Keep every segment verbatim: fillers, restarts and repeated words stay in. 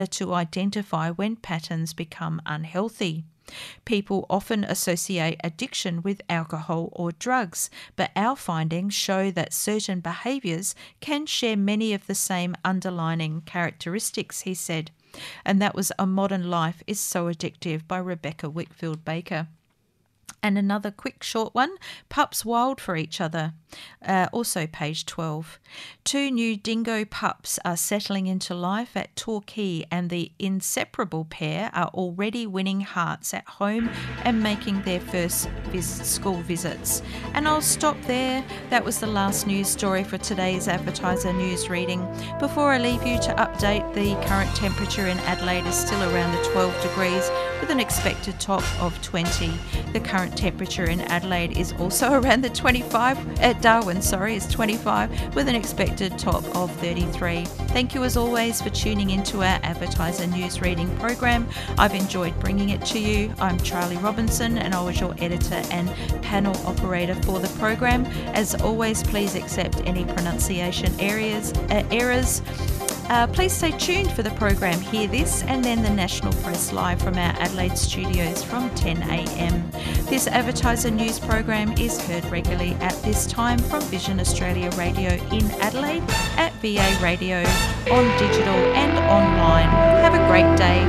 to identify when patterns become unhealthy. People often associate addiction with alcohol or drugs, but our findings show that certain behaviours can share many of the same underlying characteristics, he said. And that was A Modern Life is So Addictive by Rebecca Whitfield Baker. And another quick short one, Pups Wild for Each Other, uh, also page twelve. Two new dingo pups are settling into life at Torquay, and the inseparable pair are already winning hearts at home and making their first vis- school visits. And I'll stop there. That was the last news story for today's Advertiser News reading. Before I leave you to update, the current temperature in Adelaide is still around the twelve degrees with an expected top of twenty. The current temperature in Adelaide is also around the twenty-five, at Darwin, sorry, is twenty-five with an expected top of thirty-three. Thank you as always for tuning into our Advertiser News Reading program. I've enjoyed bringing it to you. I'm Charlie Robinson and I was your editor and panel operator for the program. As always, please accept any pronunciation areas, uh, errors. Uh, please stay tuned for the program Hear This and then the National Press Live from our Adelaide studios from ten a m. This Advertiser News program is heard regularly at this time from Vision Australia Radio in Adelaide, at V A Radio, on digital and online. Have a great day.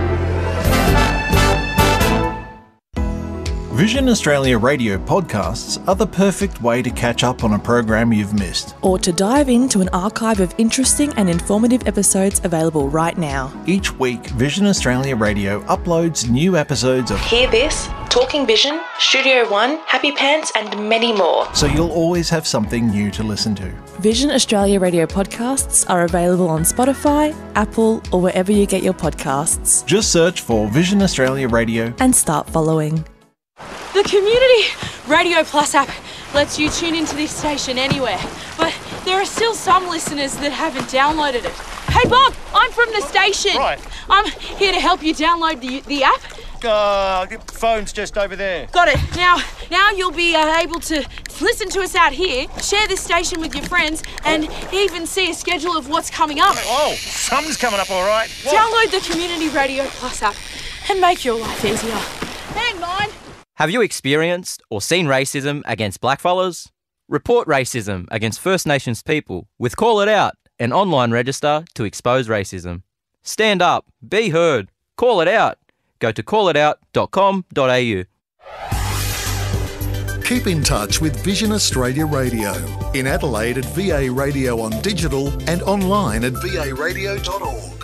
Vision Australia Radio podcasts are the perfect way to catch up on a program you've missed, or to dive into an archive of interesting and informative episodes available right now. Each week, Vision Australia Radio uploads new episodes of Hear This, Talking Vision, Studio One, Happy Pants and many more. So you'll always have something new to listen to. Vision Australia Radio podcasts are available on Spotify, Apple or wherever you get your podcasts. Just search for Vision Australia Radio and start following. The Community Radio Plus app lets you tune into this station anywhere, but there are still some listeners that haven't downloaded it. Hey Bob, I'm from the station. Right. I'm here to help you download the the app. Uh, the phone's just over there. Got it. Now, now you'll be uh, able to listen to us out here, share this station with your friends, and even see a schedule of what's coming up. Oh, something's coming up all right. What? Download the Community Radio Plus app and make your life easier. Hang on. Have you experienced or seen racism against blackfellas? Report racism against First Nations people with Call It Out, an online register to expose racism. Stand up, be heard, call it out. Go to call it out dot com dot a u. Keep in touch with Vision Australia Radio. In Adelaide at V A Radio on digital and online at v a radio dot org.